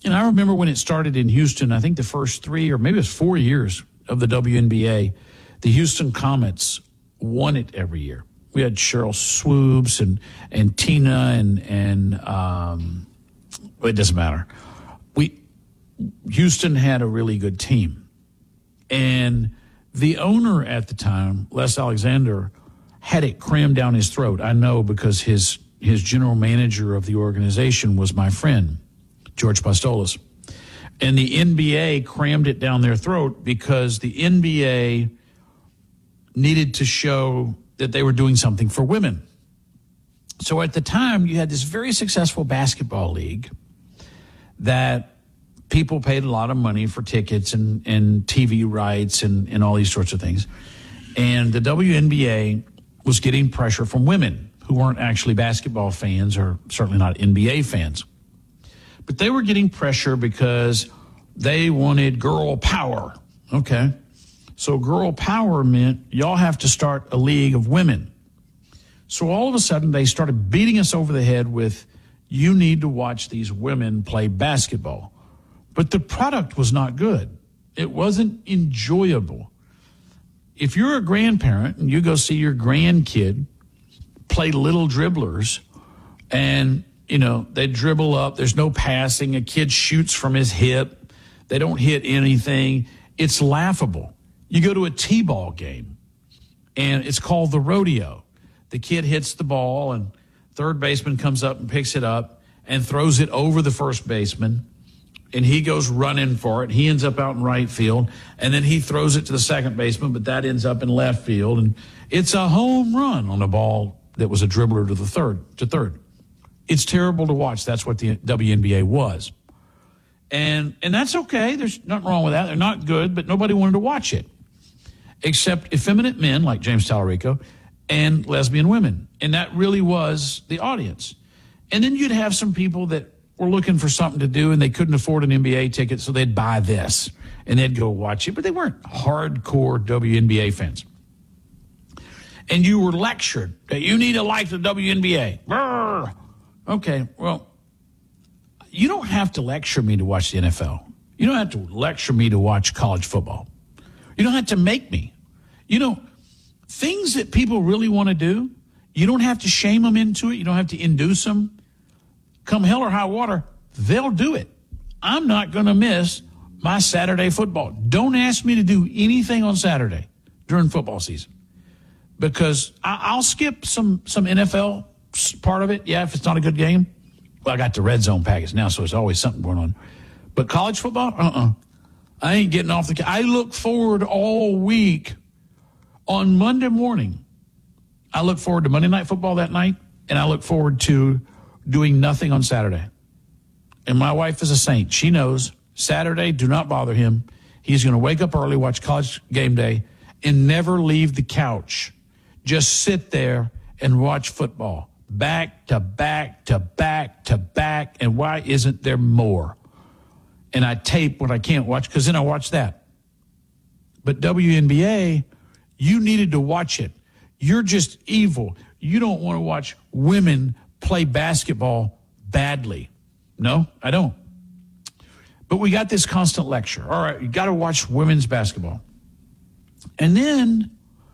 And I remember when it started in Houston, I think the first 3 or maybe it was 4 years of the WNBA, the Houston Comets won it every year. We had Cheryl Swoops and Tina and it doesn't matter. Houston had a really good team. And the owner at the time, Les Alexander, had it crammed down his throat. I know because his general manager of the organization was my friend, George Pastolis. And the NBA crammed it down their throat because the NBA needed to show that they were doing something for women. So at the time, you had this very successful basketball league that people paid a lot of money for tickets and TV rights and all these sorts of things. And the WNBA was getting pressure from women who weren't actually basketball fans or certainly not NBA fans. But they were getting pressure because they wanted girl power. Okay. So girl power meant y'all have to start a league of women. So all of a sudden they started beating us over the head with, you need to watch these women play basketball. But the product was not good. It wasn't enjoyable. If you're a grandparent and you go see your grandkid play little dribblers and, they dribble up, there's no passing, a kid shoots from his hip, they don't hit anything, it's laughable. You go to a T-ball game and it's called the rodeo. The kid hits the ball and third baseman comes up and picks it up and throws it over the first baseman. And he goes running for it. He ends up out in right field. And then he throws it to the second baseman, but that ends up in left field. And it's a home run on a ball that was a dribbler to third. It's terrible to watch. That's what the WNBA was. And that's okay. There's nothing wrong with that. They're not good, but nobody wanted to watch it. Except effeminate men like James Tallarico and lesbian women. And that really was the audience. And then you'd have some people that were looking for something to do and they couldn't afford an NBA ticket, so they'd buy this and they'd go watch it, but they weren't hardcore WNBA fans. And you were lectured that you need to like the WNBA. Brr. Okay, well, you don't have to lecture me to watch the NFL. You don't have to lecture me to watch college football. You don't have to make me. Things that people really want to do, you don't have to shame them into it. You don't have to induce them. Come hell or high water, they'll do it. I'm not going to miss my Saturday football. Don't ask me to do anything on Saturday during football season because I'll skip some NFL part of it. Yeah, if it's not a good game. Well, I got the red zone package now, so there's always something going on. But college football, I ain't getting off I look forward all week. On Monday morning, I look forward to Monday Night Football that night, and I look forward to doing nothing on Saturday. And my wife is a saint. She knows Saturday, do not bother him. He's going to wake up early, watch College Game Day, and never leave the couch. Just sit there and watch football. Back to back to back to back. And why isn't there more? And I tape what I can't watch because then I watch that. But WNBA, you needed to watch it. You're just evil. You don't want to watch women play basketball badly. No, I don't. But we got this constant lecture. All right, you got to watch women's basketball. And then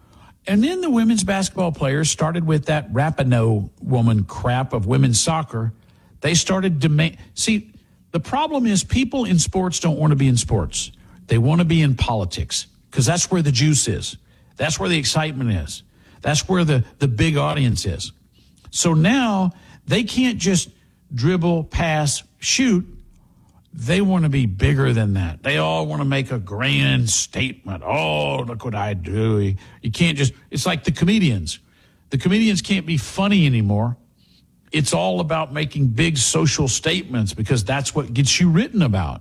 the women's basketball players started with that Rapinoe woman crap of women's soccer. They started See, the problem is people in sports don't want to be in sports. They want to be in politics because that's where the juice is. That's where the excitement is. That's where the big audience is. So now they can't just dribble, pass, shoot. They want to be bigger than that. They all want to make a grand statement. Oh, look what I do. You can't just, it's like the comedians. The comedians can't be funny anymore. It's all about making big social statements because that's what gets you written about.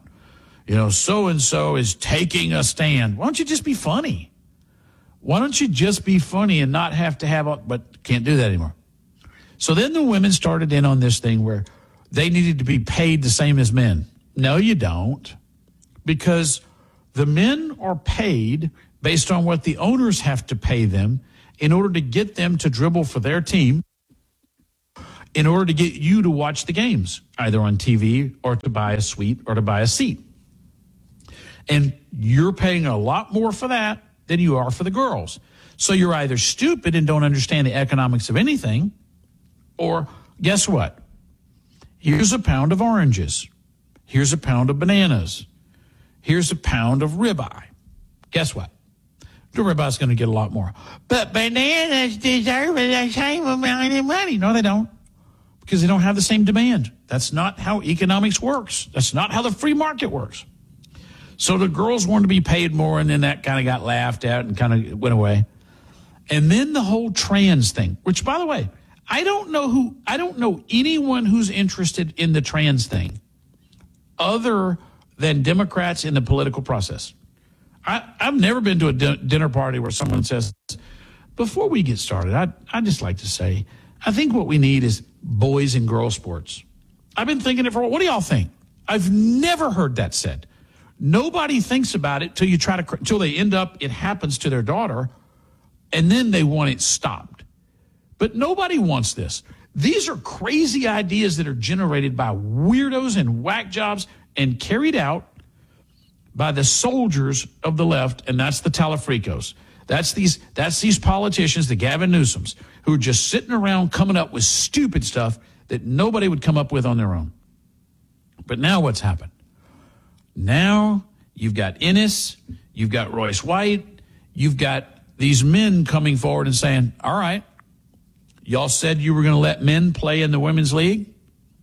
So-and-so is taking a stand. Why don't you just be funny? Why don't you just be funny and not have to but can't do that anymore. So then the women started in on this thing where they needed to be paid the same as men. No, you don't. Because the men are paid based on what the owners have to pay them in order to get them to dribble for their team in order to get you to watch the games, either on TV or to buy a suite or to buy a seat. And you're paying a lot more for that than you are for the girls. So you're either stupid and don't understand the economics of anything, or guess what? Here's a pound of oranges. Here's a pound of bananas. Here's a pound of ribeye. Guess what? The ribeye's going to get a lot more. But bananas deserve the same amount of money. No, they don't. Because they don't have the same demand. That's not how economics works. That's not how the free market works. So the girls wanted to be paid more, and then that kind of got laughed at and kind of went away. And then the whole trans thing, which, by the way, I don't know anyone who's interested in the trans thing other than Democrats in the political process. I've never been to a dinner party where someone says, before we get started, I'd just like to say, I think what we need is boys and girls sports. I've been thinking it for a while. What do y'all think? I've never heard that said. Nobody thinks about it till they end up, it happens to their daughter, and then they want it stopped. But nobody wants this. These are crazy ideas that are generated by weirdos and whack jobs and carried out by the soldiers of the left, and that's the Talafricos. That's these politicians, the Gavin Newsoms, who are just sitting around coming up with stupid stuff that nobody would come up with on their own. But now what's happened? Now you've got Ennis, you've got Royce White, you've got these men coming forward and saying, all right, y'all said you were going to let men play in the women's league?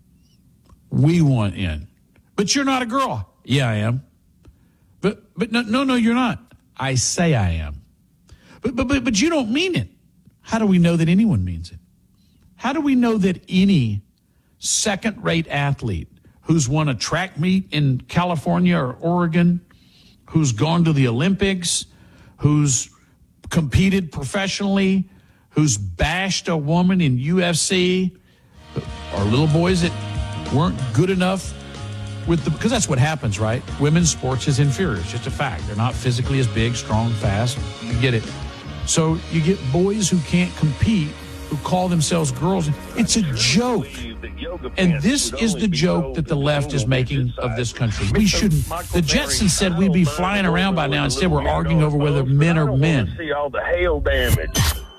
We want in. But you're not a girl. Yeah, I am. But no, you're not. I say I am. But you don't mean it. How do we know that anyone means it? How do we know that any second-rate athlete who's won a track meet in California or Oregon, who's gone to the Olympics, who's competed professionally, who's bashed a woman in UFC, or little boys that weren't good enough because that's what happens, right? Women's sports is inferior. It's just a fact. They're not physically as big, strong, fast. You get it. So you get boys who can't compete, who call themselves girls. It's a joke. And this is the joke that the left is making of this country. We shouldn't. The Jetsons said we'd be flying around by now. Instead, we're arguing over whether men are men. See all the hail damage.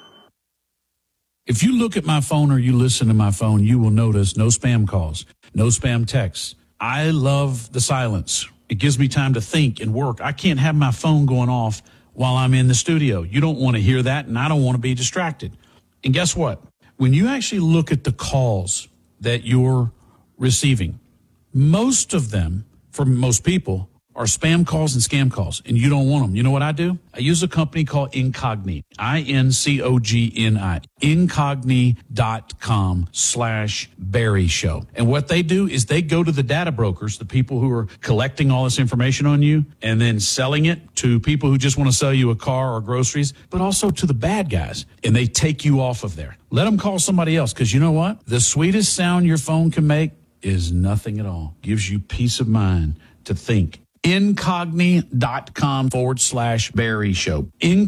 If you look at my phone or you listen to my phone, you will notice no spam calls, no spam texts. I love the silence. It gives me time to think and work. I can't have my phone going off while I'm in the studio. You don't want to hear that, and I don't want to be distracted. And guess what? When you actually look at the calls that you're receiving, most of them, for most people, are spam calls and scam calls, and you don't want them. You know what I do? I use a company called Incogni, Incogni, incogni.com/Barry Show. And what they do is they go to the data brokers, the people who are collecting all this information on you and then selling it to people who just want to sell you a car or groceries, but also to the bad guys, and they take you off of there. Let them call somebody else, because you know what? The sweetest sound your phone can make is nothing at all. Gives you peace of mind to think. Incogni.com/Barry Show.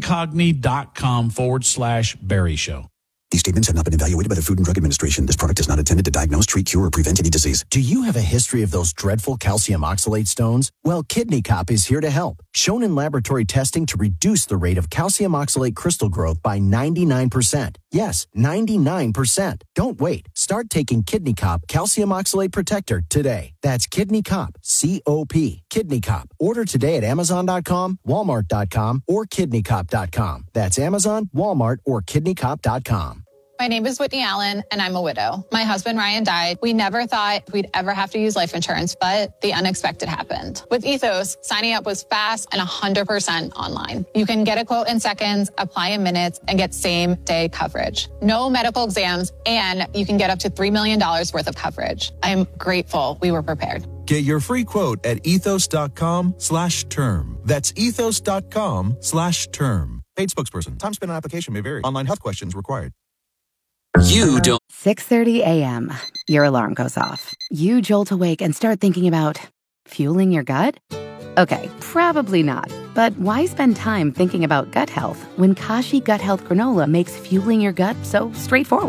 Incogni.com/Barry Show. These statements have not been evaluated by the Food and Drug Administration. This product is not intended to diagnose, treat, cure, or prevent any disease. Do you have a history of those dreadful calcium oxalate stones? Well, Kidney Cop is here to help. Shown in laboratory testing to reduce the rate of calcium oxalate crystal growth by 99%. Yes, 99%. Don't wait. Start taking Kidney Cop Calcium Oxalate Protector today. That's Kidney Cop, C-O-P, Kidney Cop. Order today at Amazon.com, Walmart.com, or KidneyCop.com. That's Amazon, Walmart, or KidneyCop.com. My name is Whitney Allen, and I'm a widow. My husband, Ryan, died. We never thought we'd ever have to use life insurance, but the unexpected happened. With Ethos, signing up was fast and 100% online. You can get a quote in seconds, apply in minutes, and get same-day coverage. No medical exams, and you can get up to $3 million worth of coverage. I'm grateful we were prepared. Get your free quote at ethos.com/term. That's ethos.com/term. Paid spokesperson. Time spent on application may vary. Online health questions required. You don't. 6:30 a.m. Your alarm goes off. You jolt awake and start thinking about fueling your gut? Okay, probably not. But why spend time thinking about gut health when Kashi Gut Health Granola makes fueling your gut so straightforward?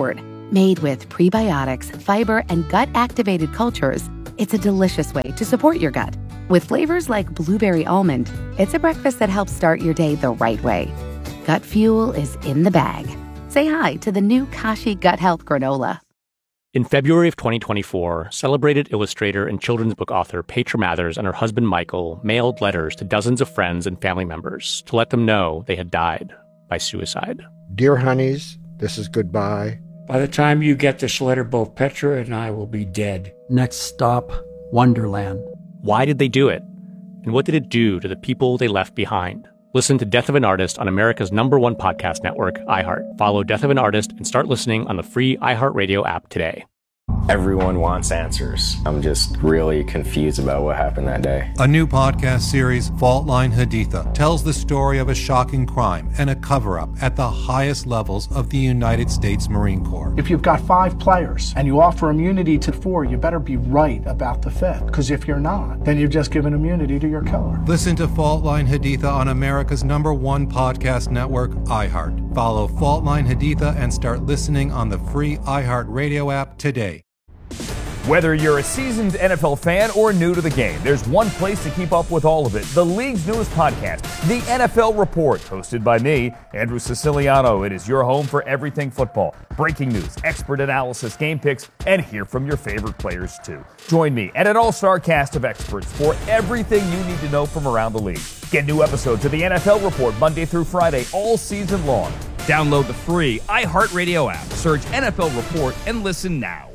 Made with prebiotics, fiber, and gut-activated cultures, it's a delicious way to support your gut. With flavors like blueberry almond, it's a breakfast that helps start your day the right way. Gut Fuel is in the bag. Say hi to the new Kashi Gut Health Granola. In February of 2024, celebrated illustrator and children's book author Petra Mathers and her husband Michael mailed letters to dozens of friends and family members to let them know they had died by suicide. Dear honeys, this is goodbye. By the time you get this letter, both Petra and I will be dead. Next stop, Wonderland. Why did they do it? And what did it do to the people they left behind? Listen to Death of an Artist on America's #1 podcast network, iHeart. Follow Death of an Artist and start listening on the free iHeartRadio app today. Everyone wants answers. I'm just really confused about what happened that day. A new podcast series, Fault Line Haditha, tells the story of a shocking crime and a cover-up at the highest levels of the United States Marine Corps. If you've got 5 players and you offer immunity to 4, you better be right about the 5th. Because if you're not, then you've just given immunity to your killer. Listen to Fault Line Haditha on America's #1 podcast network, iHeart. Follow Fault Line Haditha and start listening on the free iHeartRadio app today. Whether you're a seasoned NFL fan or new to the game, there's one place to keep up with all of it. The league's newest podcast, The NFL Report, hosted by me, Andrew Siciliano. It is your home for everything football. Breaking news, expert analysis, game picks, and hear from your favorite players too. Join me and an all-star cast of experts for everything you need to know from around the league. Get new episodes of The NFL Report Monday through Friday all season long. Download the free iHeartRadio app. Search NFL Report and listen now.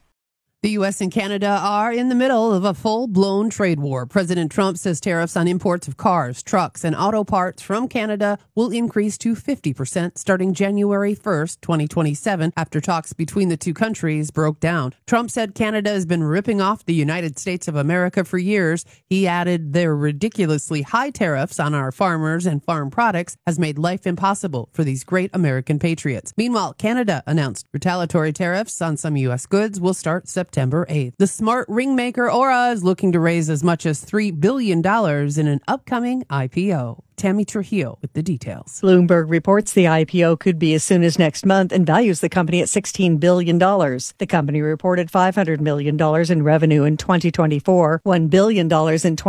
The U.S. and Canada are in the middle of a full-blown trade war. President Trump says tariffs on imports of cars, trucks, and auto parts from Canada will increase to 50% starting January 1st, 2027, after talks between the two countries broke down. Trump said Canada has been ripping off the United States of America for years. He added their ridiculously high tariffs on our farmers and farm products has made life impossible for these great American patriots. Meanwhile, Canada announced retaliatory tariffs on some U.S. goods will start September 8th. The smart ring maker Aura is looking to raise as much as $3 billion in an upcoming IPO. Tammy Trujillo with the details. Bloomberg reports the IPO could be as soon as next month and values the company at $16 billion. The company reported $500 million in revenue in 2024, $1 billion in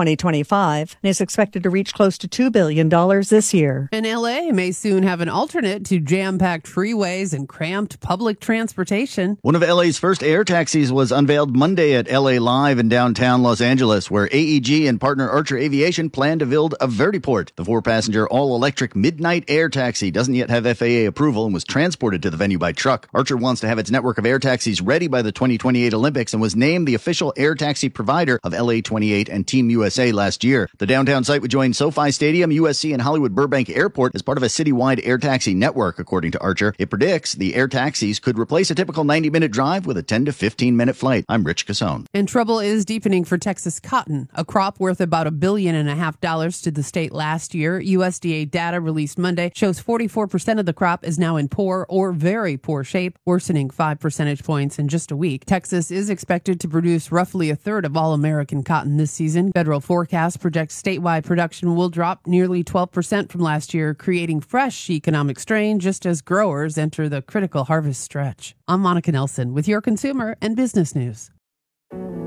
2025, and is expected to reach close to $2 billion this year. And LA may soon have an alternate to jam-packed freeways and cramped public transportation. One of LA's first air taxis was unveiled Monday at LA Live in downtown Los Angeles, where AEG and partner Archer Aviation plan to build a vertiport. The four-passenger all-electric Midnight Air Taxi doesn't yet have FAA approval and was transported to the venue by truck. Archer wants to have its network of air taxis ready by the 2028 Olympics and was named the official air taxi provider of LA28 and Team USA last year. The downtown site would join SoFi Stadium, USC, and Hollywood Burbank Airport as part of a citywide air taxi network, according to Archer. It predicts the air taxis could replace a typical 90-minute drive with a 10 to 15-minute flight. I'm Rich Casone. And trouble is deepening for Texas cotton, a crop worth about $1.5 billion to the state last year. USDA data released Monday shows 44% of the crop is now in poor or very poor shape, worsening 5 percentage points in just a week. Texas is expected to produce roughly a third of all American cotton this season. Federal forecasts project statewide production will drop nearly 12% from last year, creating fresh economic strain just as growers enter the critical harvest stretch. I'm Monica Nelson with your consumer and business news.